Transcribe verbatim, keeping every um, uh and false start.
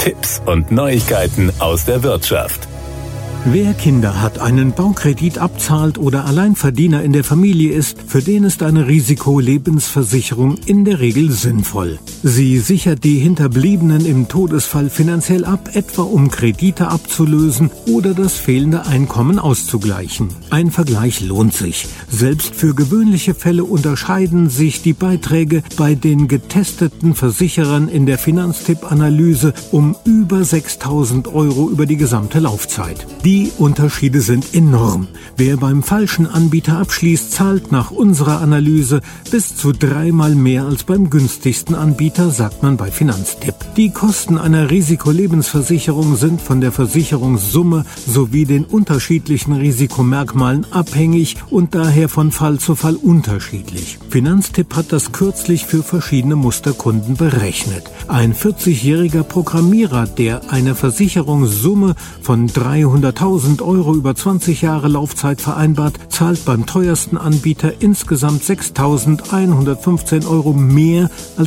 Tipps und Neuigkeiten aus der Wirtschaft. Wer Kinder hat, einen Baukredit abzahlt oder Alleinverdiener in der Familie ist, für den ist eine Risikolebensversicherung in der Regel sinnvoll. Sie sichert die Hinterbliebenen im Todesfall finanziell ab, etwa um Kredite abzulösen oder das fehlende Einkommen auszugleichen. Ein Vergleich lohnt sich. Selbst für gewöhnliche Fälle unterscheiden sich die Beiträge bei den getesteten Versicherern in der Finanztipp-Analyse um über sechstausend Euro über die gesamte Laufzeit. Die Unterschiede sind enorm. Wer beim falschen Anbieter abschließt, zahlt nach unserer Analyse bis zu dreimal mehr als beim günstigsten Anbieter, sagt man bei Finanztipp. Die Kosten einer Risikolebensversicherung sind von der Versicherungssumme sowie den unterschiedlichen Risikomerkmalen abhängig und daher von Fall zu Fall unterschiedlich. Finanztipp hat das kürzlich für verschiedene Musterkunden berechnet. Ein vierzigjähriger Programmierer, der eine Versicherungssumme von dreihunderttausend Euro über zwanzig Jahre Laufzeit vereinbart, zahlt beim teuersten Anbieter insgesamt sechstausendeinhundertfünfzehn Euro mehr als